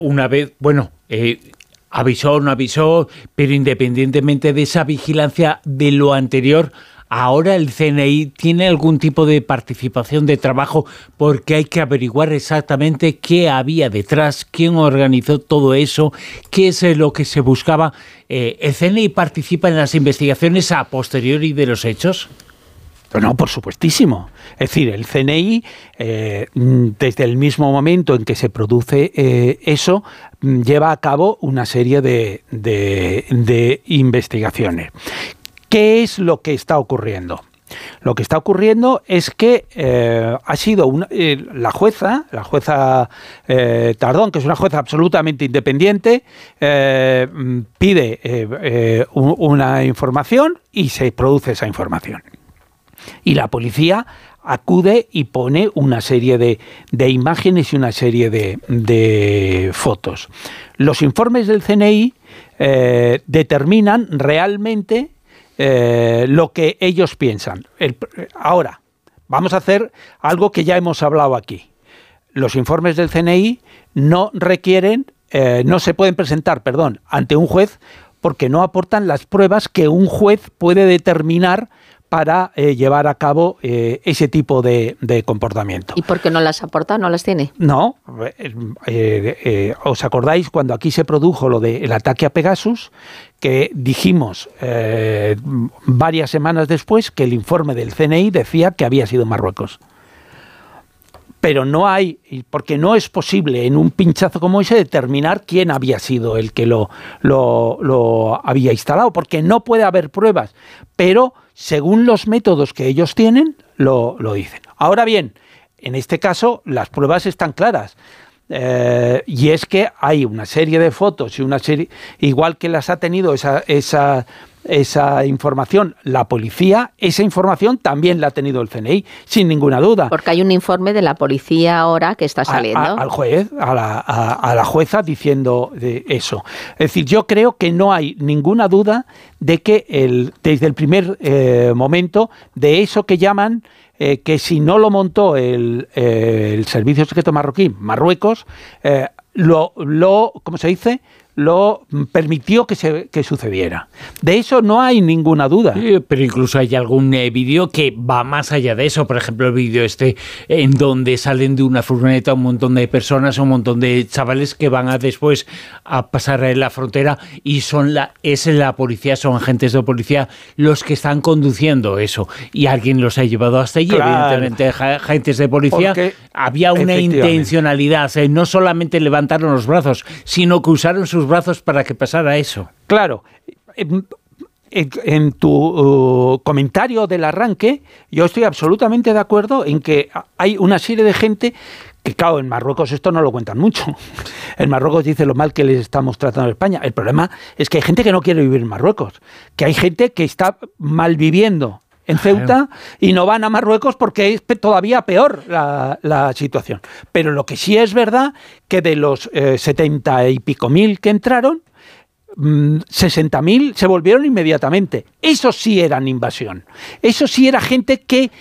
una vez, avisó o no avisó, pero independientemente de esa vigilancia de lo anterior, ahora el CNI tiene algún tipo de participación de trabajo porque hay que averiguar exactamente qué había detrás, quién organizó todo eso, qué es lo que se buscaba. ¿El CNI participa en las investigaciones a posteriori de los hechos? No, por supuestísimo. Es decir, el CNI, desde el mismo momento en que se produce eso, lleva a cabo una serie de investigaciones. ¿Qué es lo que está ocurriendo? Lo que está ocurriendo es que ha sido la jueza Tardón, que es una jueza absolutamente independiente, pide una información y se produce esa información. Y la policía acude y pone una serie de imágenes y una serie de fotos. Los informes del CNI determinan realmente lo que ellos piensan. Ahora, vamos a hacer algo que ya hemos hablado aquí. Los informes del CNI no se pueden presentar, ante un juez porque no aportan las pruebas que un juez puede determinar para llevar a cabo ese tipo de comportamiento. ¿Y por qué no las aporta? ¿No las tiene? No. ¿Os acordáis cuando aquí se produjo lo del ataque a Pegasus? Que dijimos varias semanas después que el informe del CNI decía que había sido Marruecos. Pero no hay, porque no es posible en un pinchazo como ese determinar quién había sido el que lo había instalado, porque no puede haber pruebas. Pero según los métodos que ellos tienen, lo dicen. Ahora bien, en este caso las pruebas están claras. Y es que hay una serie de fotos y una serie, igual que las ha tenido esa información la policía, esa información también la ha tenido el CNI, sin ninguna duda. Porque hay un informe de la policía ahora que está saliendo. Al juez, a la jueza diciendo de eso. Es decir, yo creo que no hay ninguna duda de que desde el primer momento, de eso que llaman que si no lo montó el Servicio Secreto marroquí, Marruecos, ¿cómo se dice? Lo permitió que sucediera. De eso no hay ninguna duda. Sí, pero incluso hay algún vídeo que va más allá de eso. Por ejemplo, el vídeo en donde salen de una furgoneta un montón de personas, un montón de chavales que van después a pasar la frontera y es la policía, son agentes de policía los que están conduciendo eso. Y alguien los ha llevado hasta allí. Claro. Evidentemente, agentes de policía. Porque había una intencionalidad. No solamente levantaron los brazos, sino que usaron sus brazos para que pasara eso. Claro. En tu comentario del arranque, yo estoy absolutamente de acuerdo en que hay una serie de gente que, claro, en Marruecos esto no lo cuentan mucho. En Marruecos dice lo mal que les estamos tratando en España. El problema es que hay gente que no quiere vivir en Marruecos, que hay gente que está mal viviendo en Ceuta y no van a Marruecos porque es todavía peor la situación. Pero lo que sí es verdad que de los 70 y pico mil que entraron, 60.000 se volvieron inmediatamente. Eso sí eran invasión. Eso sí era gente que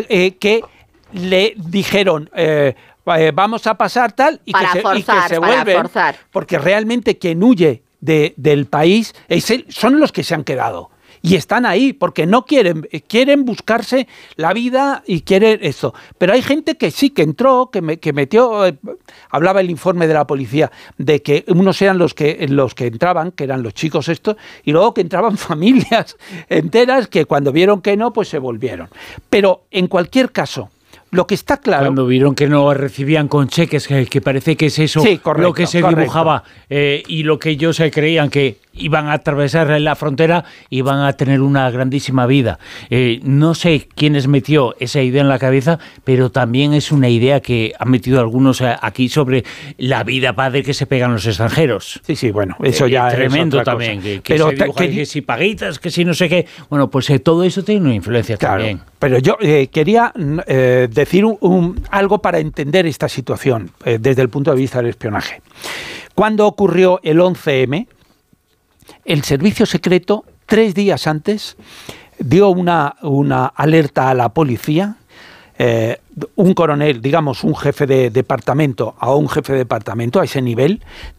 le dijeron vamos a pasar tal y que se vuelven. Porque realmente quien huye del país son los que se han quedado. Y están ahí porque no quieren buscarse la vida y quieren eso. Pero hay gente que sí, que entró, que metió, hablaba el informe de la policía de que unos eran los que entraban, que eran los chicos estos, y luego que entraban familias enteras que cuando vieron que no, pues se volvieron. Pero en cualquier caso, lo que está claro... Cuando vieron que no recibían con cheques, que parece que es eso, sí, correcto, lo que se dibujaba, y lo que ellos creían que iban a atravesar la frontera, iban a tener una grandísima vida. No sé quién les metió esa idea en la cabeza, pero también es una idea que han metido algunos aquí sobre la vida padre que se pegan los extranjeros. Sí, bueno, eso ya es tremendo también. Que se dibuja, que si paguitas, que si no sé qué. Bueno, pues todo eso tiene una influencia también. Pero yo quería decir algo para entender esta situación desde el punto de vista del espionaje. Cuando ocurrió el 11M, el servicio secreto, 3 días antes, dio una alerta a la policía. Un coronel, digamos un jefe de departamento, a un jefe de departamento a ese nivel,